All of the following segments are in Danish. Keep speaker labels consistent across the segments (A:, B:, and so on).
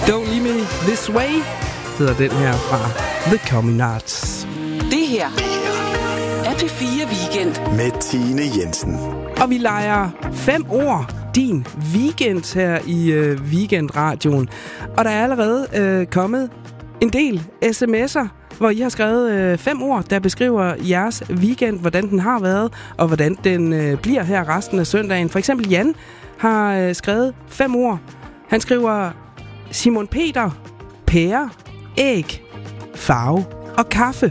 A: Don't Leave Me This Way hedder den her fra The Communards.
B: Det her er P4 Weekend
C: med Tine Jensen.
A: Og vi leger 5 ord din weekend her i Weekendradioen. Og der er allerede kommet en del sms'er, hvor I har skrevet 5 ord, der beskriver jeres weekend, hvordan den har været, og hvordan den bliver her resten af søndagen. For eksempel Jan har skrevet 5 ord. Han skriver Simon Peter, pære, æg, farve og kaffe.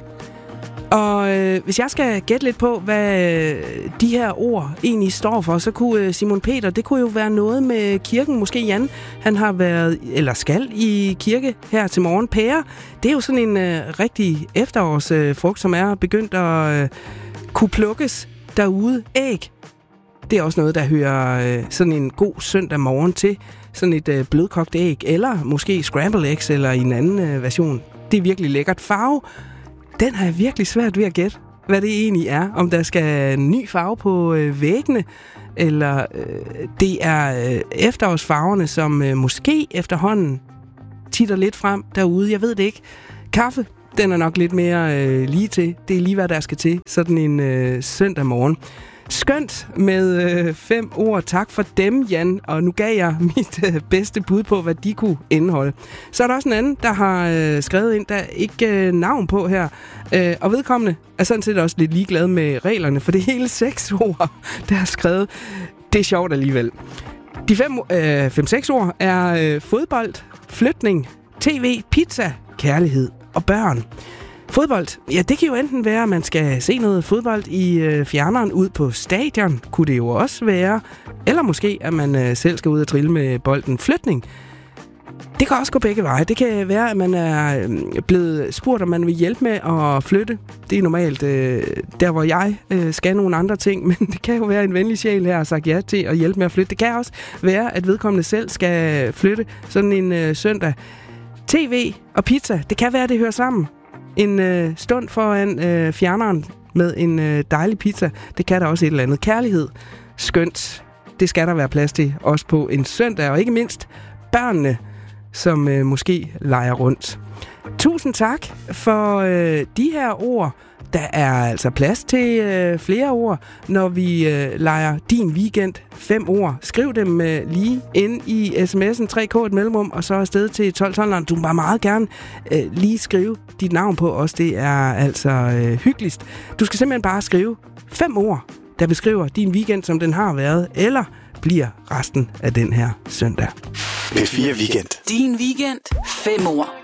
A: Og hvis jeg skal gætte lidt på, hvad de her ord egentlig står for, så kunne Simon Peter, det kunne jo være noget med kirken. Måske Jan, han har været, eller skal i kirke her til morgen. Pære, det er jo sådan en rigtig efterårsfrugt, som er begyndt at kunne plukkes derude. Æg, det er også noget, der hører sådan en god søndag morgen til. Sådan et blødkogt æg, eller måske scrambled eggs, eller en anden version. Det er virkelig lækkert. Farve, den har jeg virkelig svært ved at gætte, hvad det egentlig er. Om der skal en ny farve på væggene, eller det er efterårsfarverne, som måske efterhånden titter lidt frem derude. Jeg ved det ikke. Kaffe, den er nok lidt mere lige til. Det er lige, hvad der skal til. Sådan en søndag morgen. Skønt med 5 ord. Tak for dem, Jan. Og nu gav jeg mit bedste bud på, hvad de kunne indeholde. Så er der også en anden, der har skrevet ind, der ikke navn på her. Og vedkommende er sådan set også lidt ligeglad med reglerne, for det er hele 6 ord, der er skrevet. Det er sjovt alligevel. De 5-6 ord er fodbold, flytning, tv, pizza, kærlighed og børn. Fodbold, ja, det kan jo enten være, at man skal se noget fodbold i fjerneren ud på stadion, kunne det jo også være. Eller måske, at man selv skal ud og trille med bolden. Flytning, det kan også gå begge veje. Det kan være, at man er blevet spurgt, om man vil hjælpe med at flytte. Det er normalt der, hvor jeg skal nogle andre ting, men det kan jo være, en venlig sjæl her har sagt ja til at hjælpe med at flytte. Det kan også være, at vedkommende selv skal flytte sådan en søndag. TV og pizza, det kan være, at det hører sammen. En stund foran fjerneren med en dejlig pizza. Det kan der også et eller andet. Kærlighed. Skønt. Det skal der være plads til. Også på en søndag. Og ikke mindst børnene, som måske leger rundt. Tusind tak for de her ord. Der er altså plads til flere ord, når vi leger din weekend 5 ord. Skriv dem lige ind i sms'en 3K et mellemrum, og så afsted til 1212. Du må bare meget gerne lige skrive dit navn på os. Det er altså hyggeligst. Du skal simpelthen bare skrive 5 ord, der beskriver din weekend, som den har været, eller bliver resten af den her søndag.
C: P4 Weekend.
B: Din weekend 5 ord.